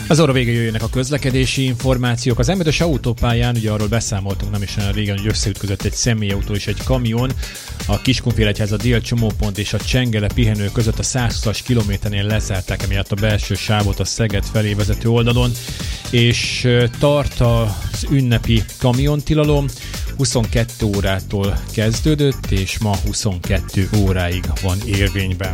Az óra végén jöjjenek a közlekedési információk. Az M5-ös autópályán, ugye arról beszámoltunk nem is olyan régen, hogy összeütközött egy személyautó és egy kamion. A Kiskunfélegyháza dél csomópont és a Csengele pihenő között a 120-as kilométernél lezárták emiatt a belső sávot a Szeged felé vezető oldalon, és tart az ünnepi kamiontilalom. 22 órától kezdődött, és ma 22 óráig van érvényben.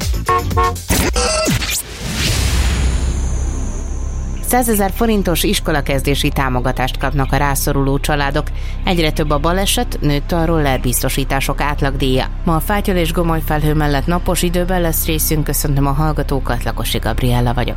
100 000 forintos iskolakezdési támogatást kapnak a rászoruló családok. Egyre több a baleset, nőtt a rollerbiztosítások átlagdíja. Ma a fátyol és gomoly felhő mellett napos időben lesz részünk. Köszöntöm a hallgatókat, Lakosi Gabriella vagyok.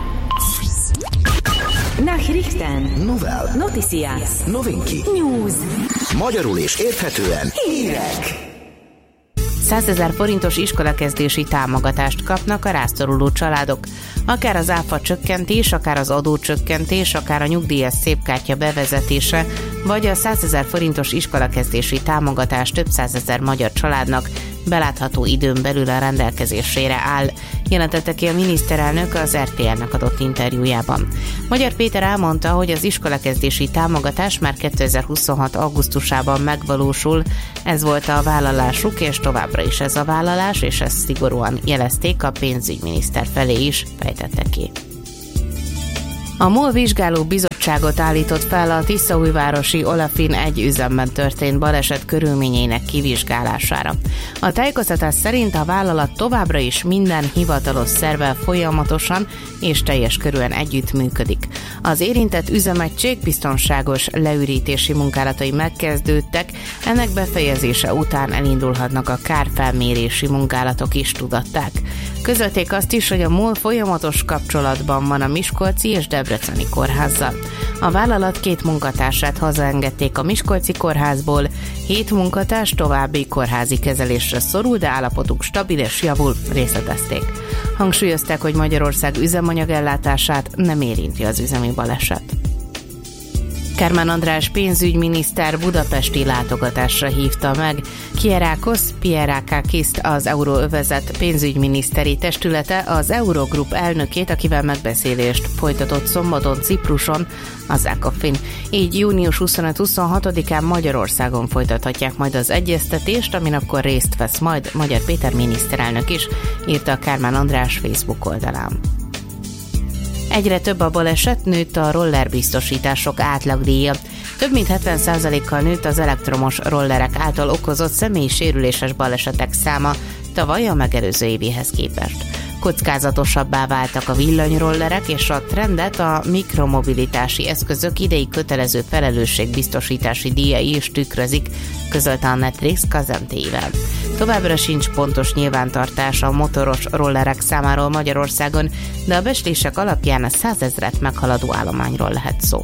Nachrichten, Novel, Noticias, Novinki, News. magyarul és érthetően Hírek. 100 000 forintos iskolakezdési támogatást kapnak a rászoruló családok. Akár az áfa csökkentés, akár az adócsökkentés, akár a nyugdíjas szépkártya bevezetése, vagy a 100 000 forintos iskolakezdési támogatás több 100 000 magyar családnak belátható időn belül a rendelkezésére áll, jelentette ki a miniszterelnök az RTL-nek adott interjújában. Magyar Péter elmondta, hogy az iskolakezdési támogatás már 2026. augusztusában megvalósul, ez volt a vállalásuk, és továbbra is ez a vállalás, és ezt szigorúan jelezték a pénzügyminiszter felé is, fejtette ki. A MOL vizsgáló bizottságot állított fel a tiszaújvárosi Olefin 1 üzemben történt baleset körülményeinek kivizsgálására. A tájékoztatás szerint a vállalat továbbra is minden hivatalos szervvel folyamatosan és teljes körűen együttműködik. Az érintett üzemegység biztonságos leürítési munkálatai megkezdődtek, ennek befejezése után elindulhatnak a kárfelmérési munkálatok is, tudatták. Közölték azt is, hogy a MOL folyamatos kapcsolatban van a Miskolci és Debreceni kórházzal. A vállalat 2 munkatársát hazaengedték a Miskolci kórházból, 7 munkatárs további kórházi kezelésre szorul, de állapotuk stabil és javul, részletezték. Hangsúlyozták, hogy Magyarország üzemanyagellátását nem érinti az üzemi baleset. Kármán András pénzügyminiszter budapesti látogatásra hívta meg Kyriakos Pierrakakiszt, az euróövezet pénzügyminiszteri testülete, az Eurogroup elnökét, akivel megbeszélést folytatott szombaton Cipruson, az ECOFIN. Így június 25-26-án Magyarországon folytathatják majd az egyeztetést, amin akkor részt vesz majd Magyar Péter miniszterelnök is, írta Kármán András Facebook oldalán. Egyre több a baleset, nőtt a rollerbiztosítások átlagdíja. Több mint 70%-kal nőtt az elektromos rollerek által okozott személyi sérüléses balesetek száma tavaly a megelőző évéhez képest. Kockázatosabbá váltak a villanyrollerek, és a trendet a mikromobilitási eszközök idei kötelező felelősségbiztosítási díjai is tükrözik, közölte a Netrix KZMT-vel. Továbbra sincs pontos nyilvántartás a motoros rollerek számáról Magyarországon, de a becslések alapján a 100 000-et meghaladó állományról lehet szó.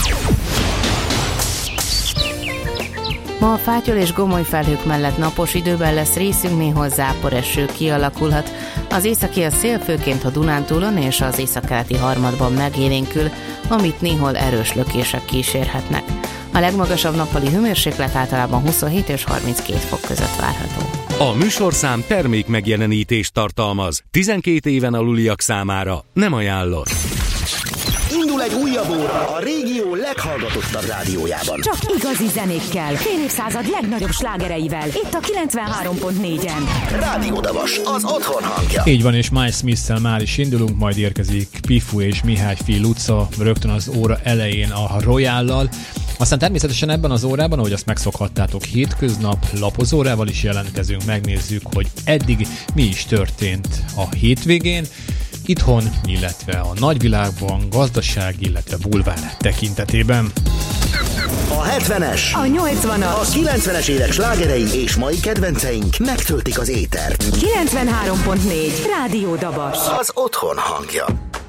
Ma a fátyol és gomoly felhők mellett napos időben lesz részünk, néhol záporeső kialakulhat. Az északi a szél főként a Dunántúlon és az északkeleti harmadban megélénkül, amit néhol erős lökések kísérhetnek. A legmagasabb nappali hőmérséklet általában 27 és 32 fok között várható. A műsorszám termék megjelenítést tartalmaz. 12 éven aluliak számára nem ajánlott. indul egy újabb óra a régió leghallgatottabb rádiójában. Csak igazi zenékkel, fél évszázad legnagyobb slágereivel, itt a 93.4-en. Rádió Davas, az otthon hangja. Így van, és Miles Smith-szel már is indulunk, majd érkezik Pifu és Mihály Fi Luca rögtön az óra elején a Royallal. Aztán természetesen ebben az órában, ahogy azt megszokhattátok, hétköznap lapozórával is jelentkezünk, megnézzük, hogy eddig mi is történt a hétvégén, itthon, illetve a nagyvilágban, gazdaság, illetve bulvár tekintetében. A 70-es, A 80-as, a 90-es évek slágerei és mai kedvenceink megtöltik az étert. 93.4 Rádió Dabas. Az otthon hangja.